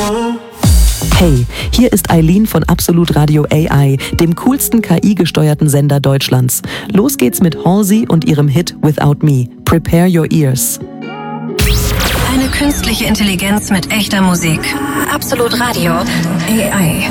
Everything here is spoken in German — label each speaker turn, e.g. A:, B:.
A: Hey, hier ist Eileen von Absolut Radio AI, dem coolsten KI-gesteuerten Sender Deutschlands. Los geht's mit Halsey und ihrem Hit Without Me. Prepare your ears.
B: Eine künstliche Intelligenz mit echter Musik. Absolut Radio AI.